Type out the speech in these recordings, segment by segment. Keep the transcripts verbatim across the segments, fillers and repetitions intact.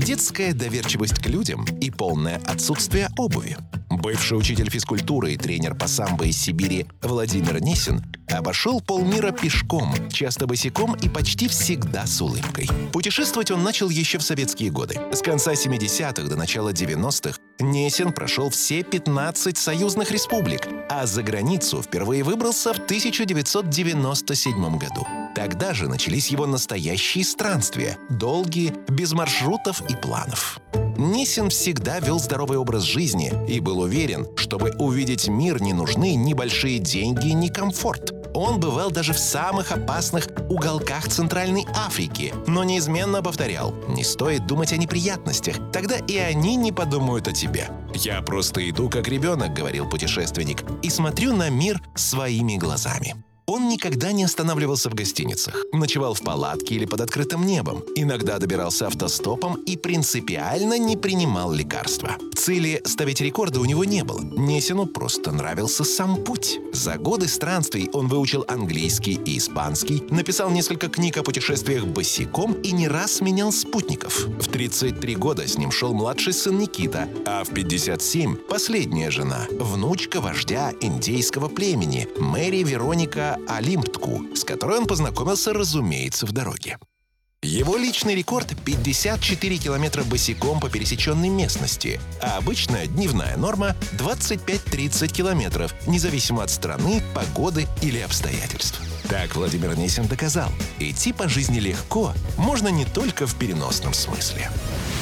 детская доверчивость к людям и полное отсутствие обуви. Бывший учитель физкультуры и тренер по самбо из Сибири Владимир Несин обошел полмира пешком, часто босиком и почти всегда с улыбкой. Путешествовать он начал еще в советские годы. С конца семидесятых до начала девяностых Несин прошел все пятнадцать союзных республик, а за границу впервые выбрался в тысяча девятьсот девяносто седьмом году. Тогда же начались его настоящие странствия, долгие, без маршрутов и планов. Несин всегда вел здоровый образ жизни и был уверен, чтобы увидеть мир, не нужны ни большие деньги, ни комфорт. Он бывал даже в самых опасных уголках Центральной Африки, но неизменно повторял: не стоит думать о неприятностях, тогда и они не подумают о тебе. «Я просто иду как ребенок», — говорил путешественник, «и смотрю на мир своими глазами». Он никогда не останавливался в гостиницах, ночевал в палатке или под открытым небом, иногда добирался автостопом и принципиально не принимал лекарства. Цели ставить рекорды у него не было. Несину просто нравился сам путь. За годы странствий он выучил английский и испанский, написал несколько книг о путешествиях босиком и не раз менял спутников. В тридцать три года с ним шел младший сын Никита, а в пятьдесят семь – последняя жена, внучка вождя индейского племени Мэри Вероника Олимптку, с которой он познакомился, разумеется, в дороге. Его личный рекорд – пятьдесят четыре километра босиком по пересеченной местности, а обычная дневная норма – двадцать пять - тридцать километров, независимо от страны, погоды или обстоятельств. Так Владимир Несин доказал: идти по жизни легко можно не только в переносном смысле.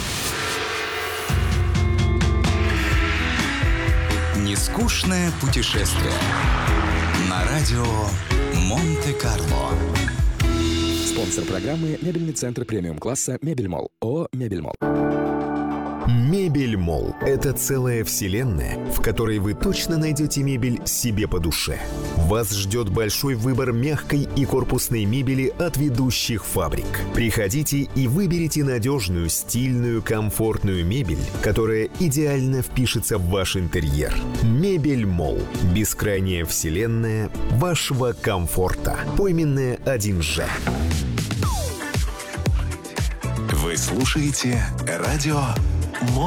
Нескучное путешествие на радио Монте-Карло. Спонсор программы — мебельный центр премиум-класса «Мебельмолл». ООО «Мебельмолл». Мебельмолл – это целая вселенная, в которой вы точно найдете мебель себе по душе. Вас ждет большой выбор мягкой и корпусной мебели от ведущих фабрик. Приходите и выберите надежную, стильную, комфортную мебель, которая идеально впишется в ваш интерьер. Мебельмолл – бескрайняя вселенная вашего комфорта. Пойменная один же. Вы слушаете радио